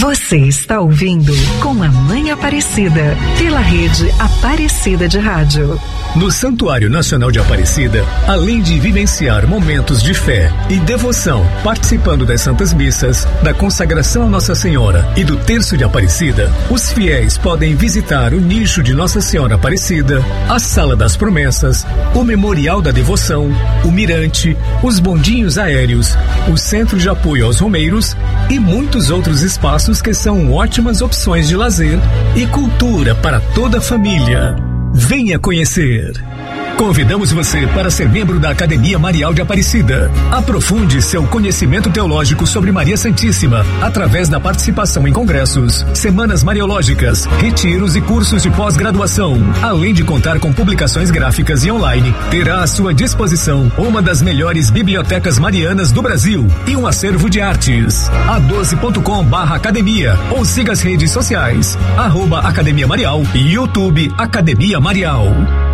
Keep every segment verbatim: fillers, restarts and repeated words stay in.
Você está ouvindo Com a Mãe Aparecida, pela rede Aparecida de Rádio. No Santuário Nacional de Aparecida, além de vivenciar momentos de fé e devoção, participando das Santas Missas, da consagração a Nossa Senhora e do Terço de Aparecida, os fiéis podem visitar o nicho de Nossa Senhora Aparecida, a Sala das Promessas, o Memorial da Devoção, o Mirante, os bondinhos aéreos, o Centro de Apoio aos Romeiros e muitos outros espaços que são ótimas opções de lazer e cultura para toda a família. Venha conhecer! Convidamos você para ser membro da Academia Marial de Aparecida. Aprofunde seu conhecimento teológico sobre Maria Santíssima através da participação em congressos, semanas mariológicas, retiros e cursos de pós-graduação. Além de contar com publicações gráficas e online, terá à sua disposição uma das melhores bibliotecas marianas do Brasil e um acervo de artes. a doze ponto com barra academia ou siga as redes sociais, arroba Academia Marial e YouTube Academia Marial.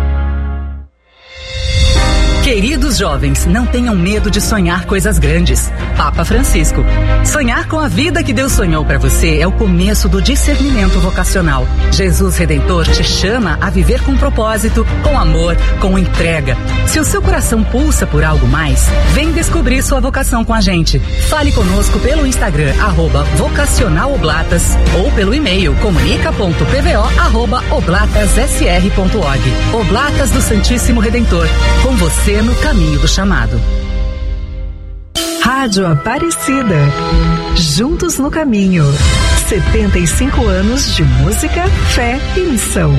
Queridos jovens, não tenham medo de sonhar coisas grandes. Papa Francisco. Sonhar com a vida que Deus sonhou para você é o começo do discernimento vocacional. Jesus Redentor te chama a viver com propósito, com amor, com entrega. Se o seu coração pulsa por algo mais, vem descobrir sua vocação com a gente. Fale conosco pelo Instagram, arroba vocacionaloblatas, ou pelo e-mail comunica ponto p v o arroba oblatas s r ponto org. Oblatas do Santíssimo Redentor. Com você no caminho do chamado. Rádio Aparecida. Juntos no caminho. setenta e cinco anos de música, fé e missão.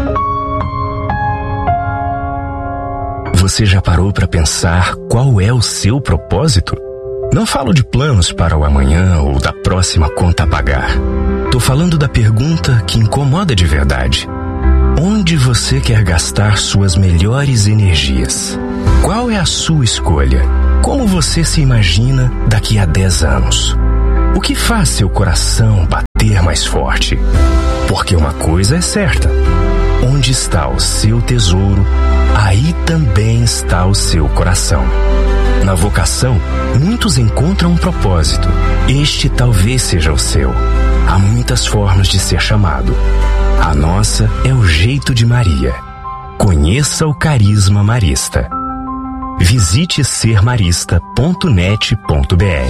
Você já parou para pensar qual é o seu propósito? Não falo de planos para o amanhã ou da próxima conta a pagar. Tô falando da pergunta que incomoda de verdade. Onde você quer gastar suas melhores energias? Qual é a sua escolha? Como você se imagina daqui a dez anos? O que faz seu coração bater mais forte? Porque uma coisa é certa: onde está o seu tesouro, aí também está o seu coração. Na vocação, muitos encontram um propósito. Este talvez seja o seu. Há muitas formas de ser chamado. A nossa é o jeito de Maria. Conheça o carisma marista. Visite ser marista ponto net ponto b r.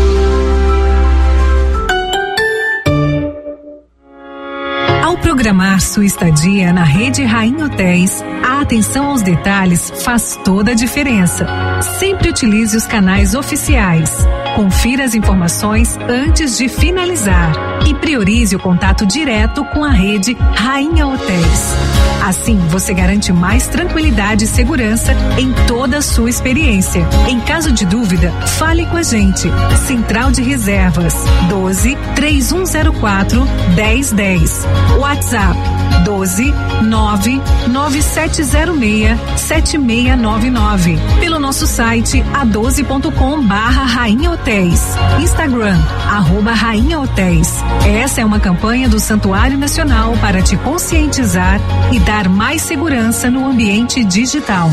Ao programar sua estadia na Rede Rainha Hotéis, a atenção aos detalhes faz toda a diferença. Sempre utilize os canais oficiais. Confira as informações antes de finalizar e priorize o contato direto com a Rede Rainha Hotéis. Assim, você garante mais tranquilidade e segurança em toda a sua experiência. Em caso de dúvida, fale com a gente. Central de Reservas doze, três um zero quatro, dez dez. WhatsApp doze, nove, nove sete zero seis, sete seis nove nove. Pelo nosso site a doze ponto com barra Rainha Hotéis. Instagram, arroba Rainha Hotéis. Essa é uma campanha do Santuário Nacional para te conscientizar e dar mais segurança no ambiente digital.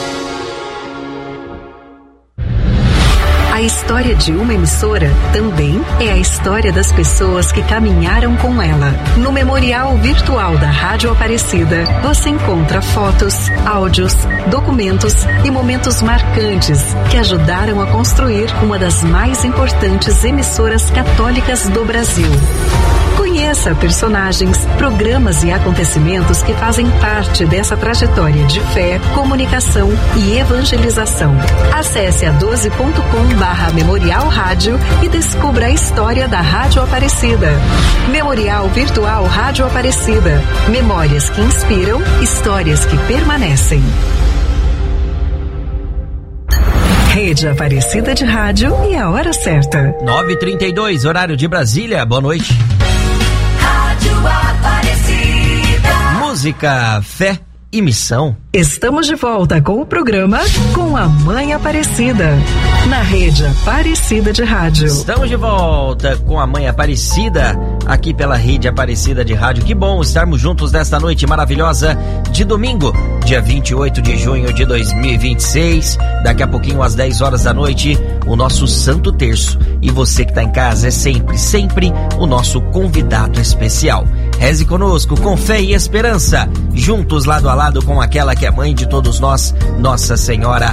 A história de uma emissora também é a história das pessoas que caminharam com ela. No Memorial Virtual da Rádio Aparecida, você encontra fotos, áudios, documentos e momentos marcantes que ajudaram a construir uma das mais importantes emissoras católicas do Brasil. Conheça personagens, programas e acontecimentos que fazem parte dessa trajetória de fé, comunicação e evangelização. Acesse a doze ponto com barra Memorial Rádio e descubra a história da Rádio Aparecida. Memorial Virtual Rádio Aparecida. Memórias que inspiram, histórias que permanecem. Rede Aparecida de Rádio e a hora certa. nove e trinta e dois, horário de Brasília. Boa noite. Rádio Aparecida. Música, fé e missão. Estamos de volta com o programa Com a Mãe Aparecida, na rede Aparecida de Rádio. Estamos de volta com a Mãe Aparecida, aqui pela rede Aparecida de Rádio. Que bom estarmos juntos nesta noite maravilhosa de domingo, dia vinte e oito de junho de dois mil e vinte e seis. Daqui a pouquinho, às dez horas da noite, o nosso Santo Terço. E você que está em casa é sempre, sempre o nosso convidado especial. Reze conosco com fé e esperança, juntos lado a lado com aquela que é mãe de todos nós, Nossa Senhora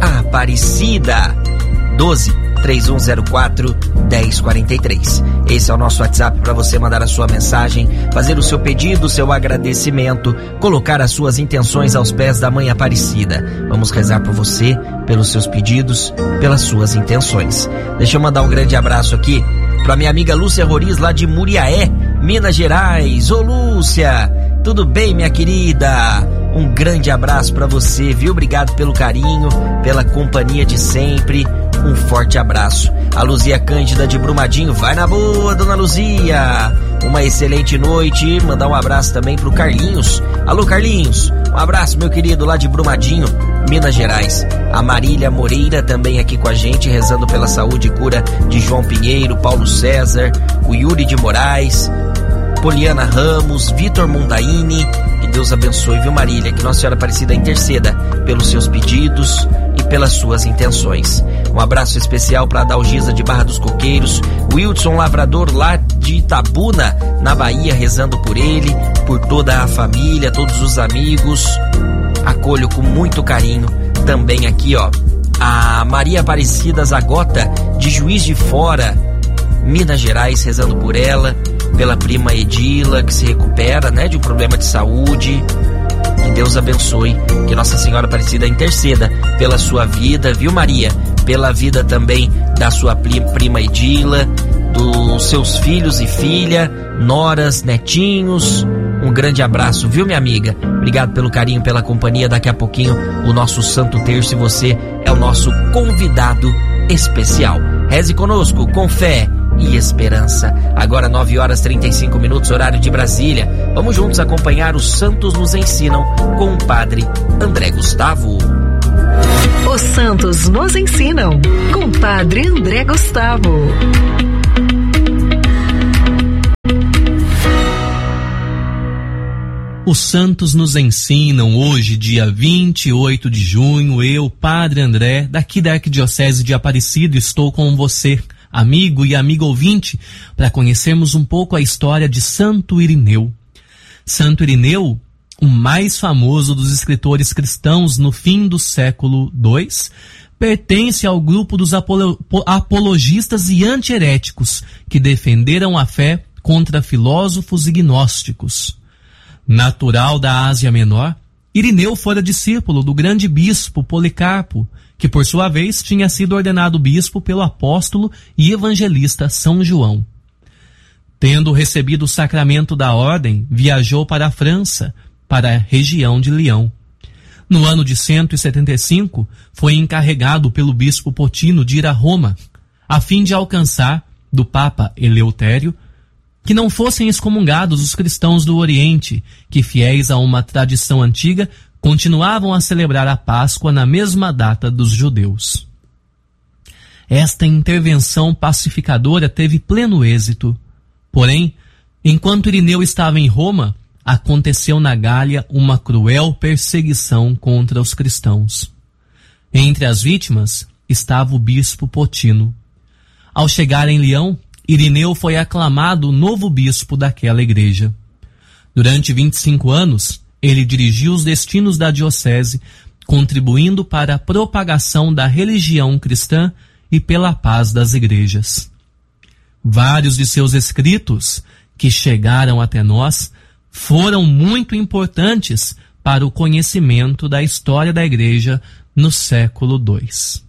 Aparecida. doze, três um zero quatro, dez quarenta e três. Esse é o nosso WhatsApp para você mandar a sua mensagem, fazer o seu pedido, o seu agradecimento, colocar as suas intenções aos pés da Mãe Aparecida. Vamos rezar por você, pelos seus pedidos, pelas suas intenções. Deixa eu mandar um grande abraço aqui para minha amiga Lúcia Roriz, lá de Muriaé, Minas Gerais. Ô Lúcia, tudo bem, minha querida? Um grande abraço para você, viu? Obrigado pelo carinho, pela companhia de sempre. Um forte abraço. A Luzia Cândida de Brumadinho, vai na boa, dona Luzia. Uma excelente noite. Mandar um abraço também pro Carlinhos. Alô, Carlinhos. Um abraço, meu querido, lá de Brumadinho, Minas Gerais. A Marília Moreira também aqui com a gente, rezando pela saúde e cura de João Pinheiro, Paulo César, o Yuri de Moraes, Poliana Ramos, Vitor Mondaini. Que Deus abençoe, viu, Marília? Que Nossa Senhora Aparecida interceda pelos seus pedidos e pelas suas intenções. Um abraço especial para a Dalgisa de Barra dos Coqueiros, Wilson Lavrador lá de Itabuna, na Bahia, rezando por ele, por toda a família, todos os amigos. Acolho com muito carinho também aqui, ó, a Maria Aparecida Zagota de Juiz de Fora, Minas Gerais, rezando por ela, pela prima Edila, que se recupera, né, de um problema de saúde. Que Deus abençoe, que Nossa Senhora Aparecida interceda pela sua vida, viu, Maria? Pela vida também da sua prima Edila, dos seus filhos e filha, noras, netinhos. Um grande abraço, viu, minha amiga? Obrigado pelo carinho, pela companhia. Daqui a pouquinho o nosso Santo Terço e você é o nosso convidado especial. Reze conosco com fé e esperança. Agora nove horas e trinta e cinco minutos, horário de Brasília. Vamos juntos acompanhar os Santos nos Ensinam com o Padre André Gustavo. Os Santos nos Ensinam com o Padre André Gustavo. Os Santos nos Ensinam hoje, dia vinte e oito de junho. Eu, Padre André, daqui da Arquidiocese de Aparecida, estou com você, amigo e amigo ouvinte, para conhecermos um pouco a história de Santo Irineu. Santo Irineu, o mais famoso dos escritores cristãos no fim do século dois, pertence ao grupo dos apolo- apologistas e antiheréticos que defenderam a fé contra filósofos e gnósticos. Natural da Ásia Menor, Irineu fora discípulo do grande bispo Policarpo, que por sua vez tinha sido ordenado bispo pelo apóstolo e evangelista São João. Tendo recebido o sacramento da ordem, viajou para a França, para a região de Lyon. No ano de cento e setenta e cinco, foi encarregado pelo bispo Potino de ir a Roma, a fim de alcançar, do Papa Eleutério, que não fossem excomungados os cristãos do Oriente, que, fiéis a uma tradição antiga, continuavam a celebrar a Páscoa na mesma data dos judeus. Esta intervenção pacificadora teve pleno êxito. Porém, enquanto Irineu estava em Roma, aconteceu na Gália uma cruel perseguição contra os cristãos. Entre as vítimas estava o bispo Potino. Ao chegar em Lyon, Irineu foi aclamado novo bispo daquela igreja. Durante vinte e cinco anos, ele dirigiu os destinos da diocese, contribuindo para a propagação da religião cristã e pela paz das igrejas. Vários de seus escritos, que chegaram até nós, foram muito importantes para o conhecimento da história da igreja no século dois.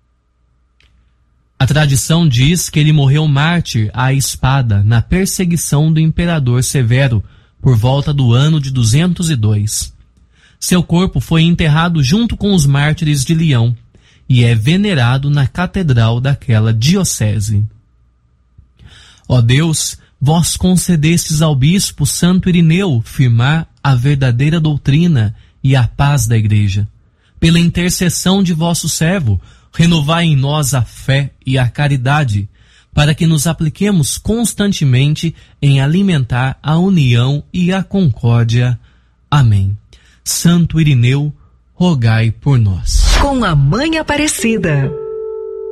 A tradição diz que ele morreu mártir à espada na perseguição do imperador Severo, por volta do ano de duzentos e dois. Seu corpo foi enterrado junto com os mártires de Lyon e é venerado na catedral daquela diocese. Ó Deus, vós concedestes ao bispo Santo Irineu firmar a verdadeira doutrina e a paz da Igreja. Pela intercessão de vosso servo, renovai em nós a fé e a caridade, para que nos apliquemos constantemente em alimentar a união e a concórdia. Amém. Santo Irineu, rogai por nós. Com a Mãe Aparecida.